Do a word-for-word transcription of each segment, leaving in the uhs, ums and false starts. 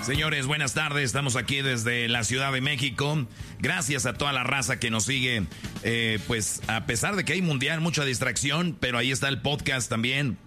Señores, buenas tardes. Estamos aquí desde la Ciudad de México. Gracias a toda la raza que nos sigue. Eh, pues a pesar de que hay mundial, mucha distracción, pero ahí está el podcast también.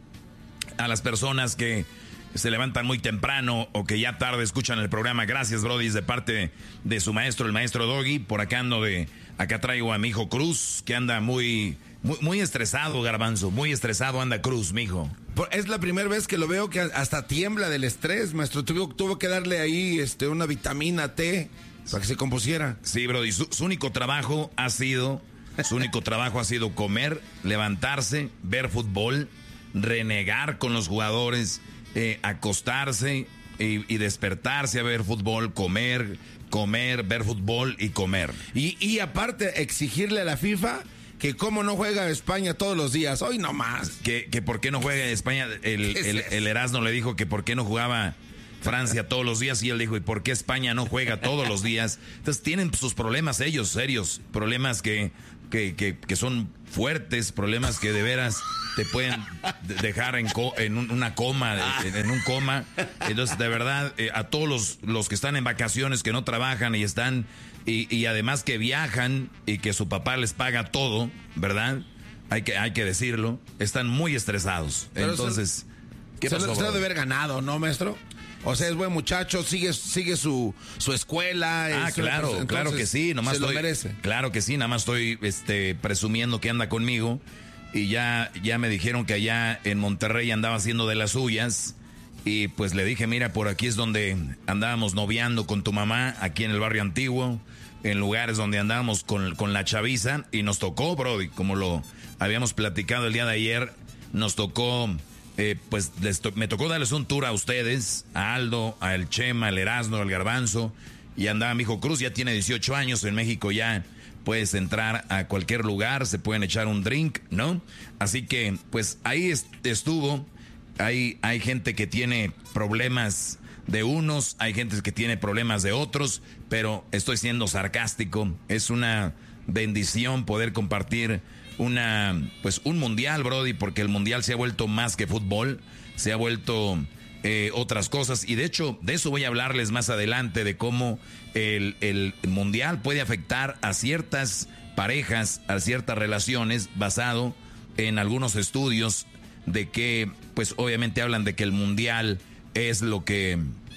A las personas que se levantan muy temprano o que ya tarde escuchan el programa. Gracias, Brody, de parte de su maestro, el maestro Doggy. Por acá ando de... Acá traigo a mi hijo Cruz, que anda muy... Muy, muy estresado, Garbanzo, muy estresado anda Cruz, mijo. Es la primera vez que lo veo que hasta tiembla del estrés, maestro. Tuvo, tuvo que darle ahí este, una vitamina T para que se compusiera. Sí, Brody, su, su único trabajo ha sido, su único trabajo ha sido comer, levantarse, ver fútbol, renegar con los jugadores, eh, acostarse y, y despertarse a ver fútbol, comer, comer, ver fútbol y comer. Y, y aparte, exigirle a la FIFA que cómo no juega España todos los días, hoy no más. Que, que por qué no juega España, el, el, el Erasmo le dijo que por qué no jugaba Francia todos los días y él dijo, ¿y por qué España no juega todos los días? Entonces tienen sus problemas ellos, serios, problemas que, que, que, que son fuertes, problemas que de veras te pueden dejar en, co, en un, una coma, en, en un coma. Entonces, de verdad, eh, a todos los, los que están en vacaciones, que no trabajan y están... Y, y además que viajan y que su papá les paga todo, ¿verdad? Hay que, hay que decirlo. Están muy estresados. Pero entonces, se, ¿qué pasó? Se lo debe haber ganado, ¿no, maestro? O sea, es buen muchacho, sigue, sigue su, su escuela. Ah, claro, pues, claro que sí. Nomás se estoy, lo merece. Claro que sí, nada más estoy este, presumiendo que anda conmigo. Y ya, ya me dijeron que allá en Monterrey andaba haciendo de las suyas. Y pues le dije, mira, por aquí es donde andábamos noviando con tu mamá, aquí en el barrio antiguo, en lugares donde andábamos con, con la chaviza, y nos tocó, Brody, como lo habíamos platicado el día de ayer, nos tocó, eh, pues les to- me tocó darles un tour a ustedes, a Aldo, a El Chema, al Erasmo, al Garbanzo, y andaba mi hijo Cruz, ya tiene dieciocho años, en México ya puedes entrar a cualquier lugar, se pueden echar un drink, ¿no? Así que, pues ahí est- estuvo... Hay, hay gente que tiene problemas de unos, hay gente que tiene problemas de otros, pero estoy siendo sarcástico. Es una bendición poder compartir una, pues un mundial, Brody, porque el mundial se ha vuelto más que fútbol, se ha vuelto eh, otras cosas. Y de hecho, de eso voy a hablarles más adelante, de cómo el, el mundial puede afectar a ciertas parejas, a ciertas relaciones, basado en algunos estudios de que, pues obviamente hablan de que el mundial es lo que,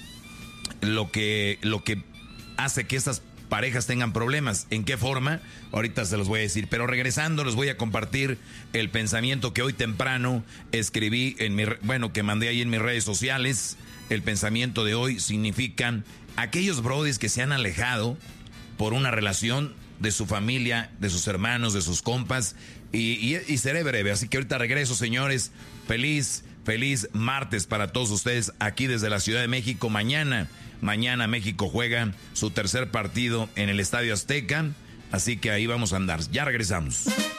lo que, lo que hace que estas parejas tengan problemas. ¿En qué forma? Ahorita se los voy a decir. Pero regresando, les voy a compartir el pensamiento que hoy temprano escribí en mi, bueno, que mandé ahí en mis redes sociales. El pensamiento de hoy significan aquellos brodis que se han alejado por una relación de su familia, de sus hermanos, de sus compas, y, y, y seré breve, así que ahorita regreso, señores. Feliz, feliz martes para todos ustedes aquí desde la Ciudad de México. Mañana, mañana México juega su tercer partido en el Estadio Azteca, así que ahí vamos a andar. Ya regresamos.